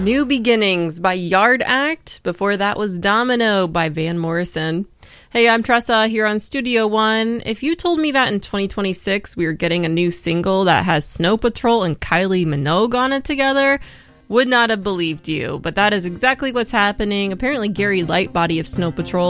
New Beginnings by Yard Act. Before that was Domino by Van Morrison. Hey, I'm Tressa here on Studio One. If you told me that in 2026 we were getting a new single that has Snow Patrol and Kylie Minogue on it together, would not have believed you. But that is exactly what's happening. Apparently Gary Lightbody of Snow Patrol